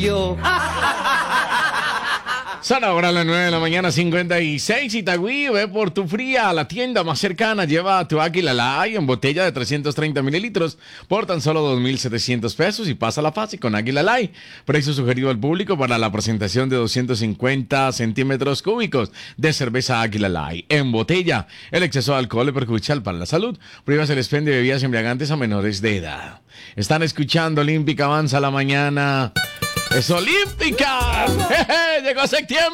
Yo. Son ahora las 9 de la mañana, 56. Itagüí, ve por tu fría a la tienda más cercana. Lleva tu Águila Light en botella de 330 mililitros por tan solo 2,700 pesos y pasa la fase con Águila Light. Precio sugerido al público para la presentación de 250 centímetros cúbicos de cerveza Águila Light en botella. El exceso de alcohol es perjudicial para la salud. Prohíbas el expendio de bebidas embriagantes a menores de edad. Están escuchando Olímpica Avanza la Mañana. ¡Es Olímpica! ¡Jeje! ¡Llegó septiembre!